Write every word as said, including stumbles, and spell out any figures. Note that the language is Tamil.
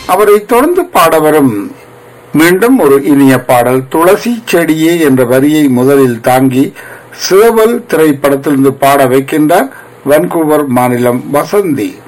அவரை தொடர்ந்து பாட வரும் மீண்டும் ஒரு இனிய பாடல் துளசி செடியே என்ற வரியை முதலில் தாங்கி சேவல் திரைப்படத்திலிருந்து பாட வைக்கின்றார் வன்கூவர் மாநிலம் வசந்தி.